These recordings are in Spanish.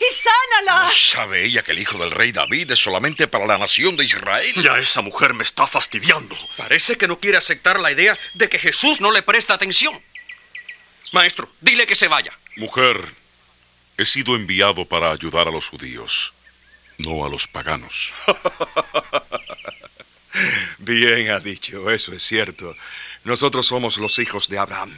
y sánala. ¿No sabe ella que el hijo del rey David es solamente para la nación de Israel? Ya esa mujer me está fastidiando. Parece que no quiere aceptar la idea de que Jesús no le presta atención. Maestro, dile que se vaya. Mujer, he sido enviado para ayudar a los judíos, no a los paganos. Bien ha dicho, eso es cierto. Nosotros somos los hijos de Abraham.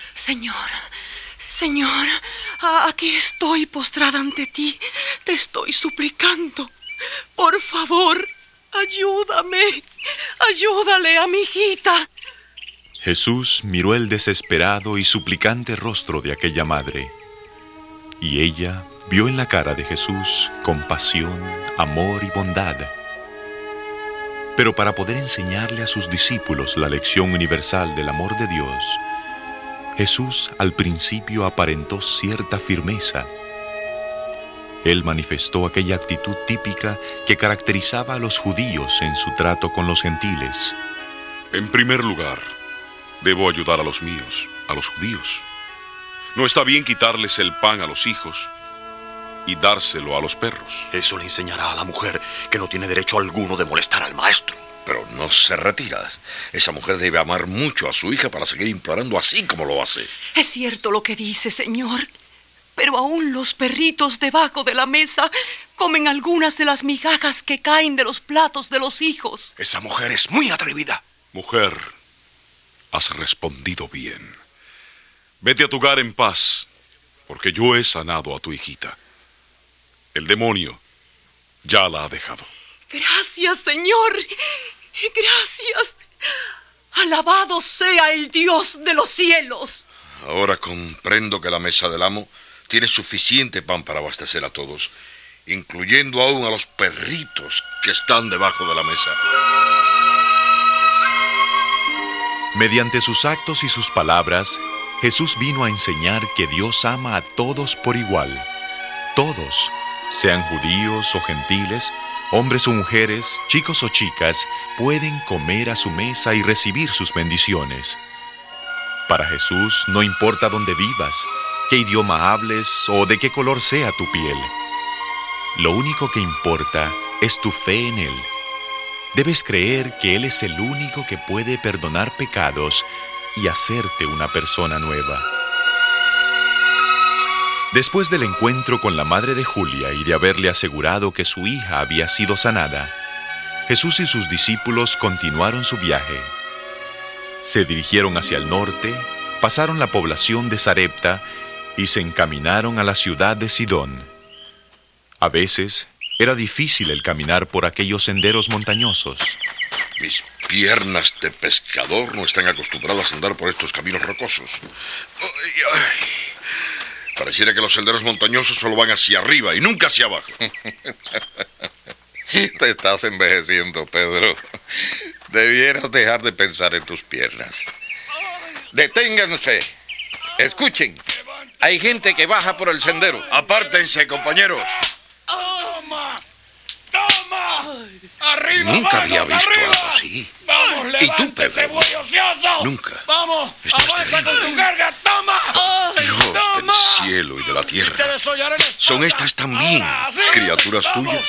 Señor, aquí estoy postrada ante ti. Te estoy suplicando. Por favor, ayúdame. Ayúdale a mi hijita. Jesús miró el desesperado y suplicante rostro de aquella madre, y ella vio en la cara de Jesús compasión, amor y bondad. Pero para poder enseñarle a sus discípulos la lección universal del amor de Dios, Jesús al principio aparentó cierta firmeza. Él manifestó aquella actitud típica que caracterizaba a los judíos en su trato con los gentiles. En primer lugar, debo ayudar a los míos, a los judíos. No está bien quitarles el pan a los hijos y dárselo a los perros. Eso le enseñará a la mujer que no tiene derecho alguno de molestar al maestro. Pero no se retira. Esa mujer debe amar mucho a su hija para seguir implorando así como lo hace. Es cierto lo que dice, señor. Pero aún los perritos debajo de la mesa comen algunas de las migajas que caen de los platos de los hijos. Esa mujer es muy atrevida. Mujer, has respondido bien. Vete a tu hogar en paz, porque yo he sanado a tu hijita. El demonio ya la ha dejado. Gracias, Señor. Gracias. Alabado sea el Dios de los cielos. Ahora comprendo que la mesa del amo tiene suficiente pan para abastecer a todos, incluyendo aún a los perritos que están debajo de la mesa. Mediante sus actos y sus palabras, Jesús vino a enseñar que Dios ama a todos por igual. Todos, sean judíos o gentiles, hombres o mujeres, chicos o chicas, pueden comer a su mesa y recibir sus bendiciones. Para Jesús no importa dónde vivas, qué idioma hables o de qué color sea tu piel. Lo único que importa es tu fe en Él. Debes creer que Él es el único que puede perdonar pecados y hacerte una persona nueva. Después del encuentro con la madre de Julia y de haberle asegurado que su hija había sido sanada, Jesús y sus discípulos continuaron su viaje. Se dirigieron hacia el norte, pasaron la población de Sarepta y se encaminaron a la ciudad de Sidón. A veces era difícil el caminar por aquellos senderos montañosos. Mis piernas de pescador no están acostumbradas a andar por estos caminos rocosos. Pareciera que los senderos montañosos solo van hacia arriba y nunca hacia abajo. Te estás envejeciendo, Pedro. Debieras dejar de pensar en tus piernas. Deténganse. Escuchen. Hay gente que baja por el sendero. Apártense, compañeros. ¡Toma! ¡Toma! ¡Arriba! Nunca había manos, visto arriba. algo así. ¡Vamos, ¿Y tú, levántate, Pedro? buey ocioso! Nunca. ¡Vamos! Esto es ¡Avanza terrible. con tu carga! ¡Toma! Dios ¡Toma! del cielo y de la Y te tierra. desollaré la espalda. ¿Son estas también Ahora, sí. criaturas ¡Vamos! tuyas?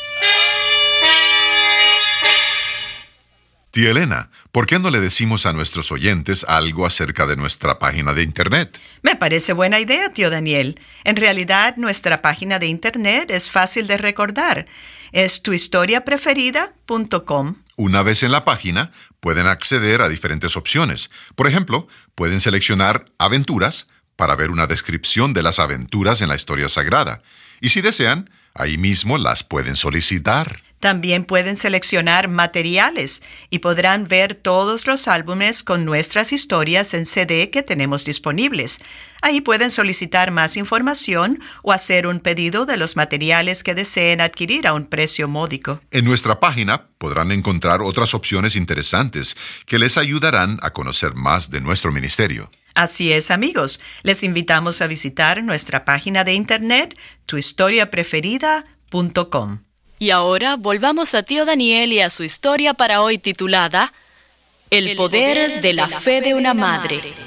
Tía Elena, ¿por qué no le decimos a nuestros oyentes algo acerca de nuestra página de Internet? Me parece buena idea, tío Daniel. En realidad, nuestra página de Internet es fácil de recordar. Es tuhistoriapreferida.com. Una vez en la página, pueden acceder a diferentes opciones. Por ejemplo, pueden seleccionar aventuras para ver una descripción de las aventuras en la historia sagrada. Y si desean, ahí mismo las pueden solicitar. También pueden seleccionar materiales y podrán ver todos los álbumes con nuestras historias en CD que tenemos disponibles. Ahí pueden solicitar más información o hacer un pedido de los materiales que deseen adquirir a un precio módico. En nuestra página podrán encontrar otras opciones interesantes que les ayudarán a conocer más de nuestro ministerio. Así es, amigos. Les invitamos a visitar nuestra página de Internet, tuhistoriapreferida.com. Y ahora volvamos a tío Daniel y a su historia para hoy titulada El poder de la fe de una madre.